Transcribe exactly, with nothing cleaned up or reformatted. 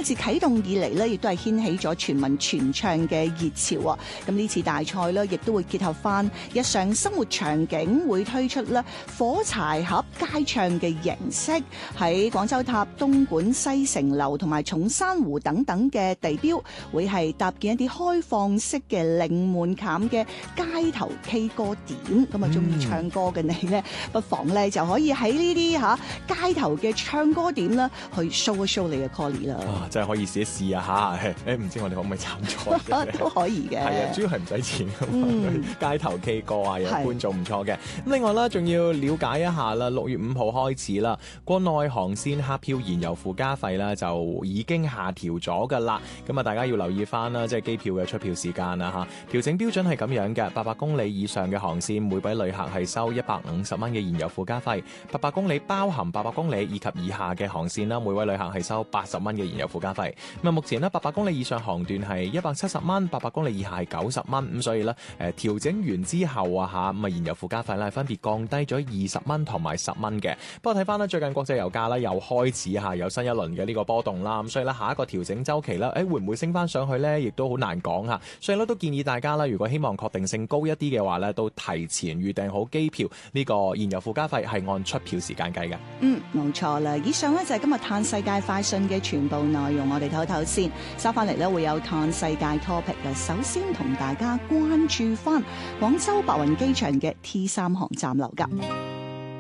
個自啟動以嚟咧，亦都係掀起咗全民全唱嘅熱潮啊！咁呢次大賽咧，亦都會結合翻日常生活場景，會推出咧火柴盒街唱嘅形式，喺廣州塔、東莞西城樓同埋松山湖等等嘅地標，會係搭建一啲開放式嘅零門檻嘅街頭 K 歌點。咁啊，中意唱歌嘅你呢，不妨咧就可以喺呢啲嚇街頭嘅唱歌點啦，去 show 一 show 你嘅 callie 啦。 啊，真係可以試一試啊嚇！誒，唔知我哋可唔可以參賽？ 都可以嘅。 係啊，主要係唔使錢㗎嘛。 嗯、 街頭 K 歌啊，有觀眾唔錯嘅。咁另外啦，仲要了解一下啦，六月五號開始啦，國內航線客票燃油附加費啦就已經下調咗㗎啦。咁啊，大家要留意翻啦，即係機票嘅出票時間啦嚇。調整標準係咁樣嘅，八百公里以上嘅航線，每位旅客係收一百五十蚊嘅燃油附加費；八百公里包含八百公里以及以下嘅航線啦，每位旅客係收八十蚊嘅燃油附加費。咁啊，目前呢，八百公里以上航段係一百七十蚊，八百公里以下係九十蚊。咁所以咧，誒調整完之後啊嚇，咁啊燃油附加費咧分別降低咗二十蚊同埋十蚊嘅。不過睇翻咧，最近國際油價咧又開始嚇有新一輪嘅呢個波動啦。咁所以咧，下一個調整週期咧，誒會唔會升翻上去咧？亦都好難講嚇。所以咧，都建議大家啦，如果希望確定性高一啲嘅話咧，都提前預訂好機票。呢個燃油附加費係按出票時間計嘅。 嗯，冇錯啦。以上咧就係今日嘆世界快訊嘅全部內容，我哋唞唞先。收翻嚟咧會有嘆世界 topic 嘅。首先同大家關注翻廣州白雲機場嘅 T 三航站樓㗎。